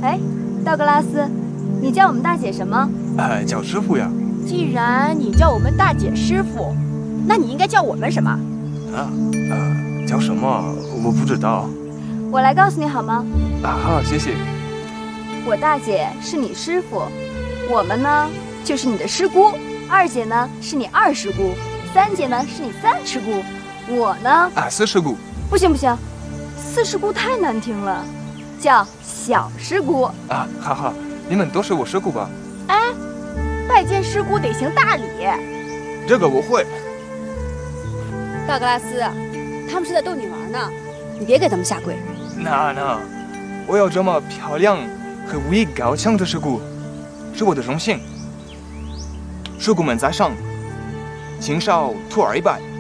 哎，道格拉斯，你叫我们大姐什么？ 叫师傅呀。 既然你叫我们大姐师傅，那你应该叫我们什么？ 叫什么？我不知道。 我来告诉你好吗？ 好，谢谢。 我大姐是你师傅，我们呢就是你的师姑，二姐呢是你二师姑，三姐呢是你三师姑，我呢四师姑。 不行不行，四师姑太难听了，叫小师姑。 好，你们都是我师姑吧？ 哎，拜见师姑得行大礼。 这个我会。 道格拉斯，他们是在逗你玩呢，你别给他们下跪。 那，我有这么漂亮和武艺高强的师姑，是我的荣幸。师姑们在上，请少徒儿一拜。